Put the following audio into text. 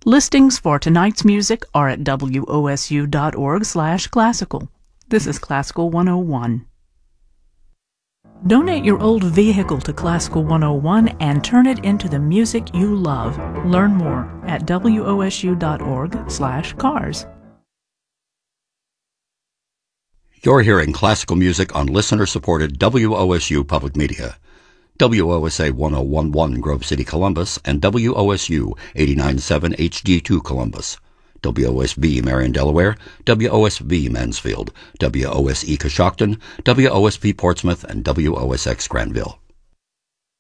Listings for tonight's music are at wosu.org/classical. This is Classical 101. Donate your old vehicle to Classical 101 and turn it into the music you love. Learn more at wosu.org/cars. You're hearing classical music on listener-supported WOSU Public Media. WOSA 1011 Grove City, Columbus, and WOSU 89.7 HD2 Columbus. WOSB Marion, Delaware, WOSB Mansfield, WOSE Coshocton, WOSP Portsmouth, and WOSX Granville.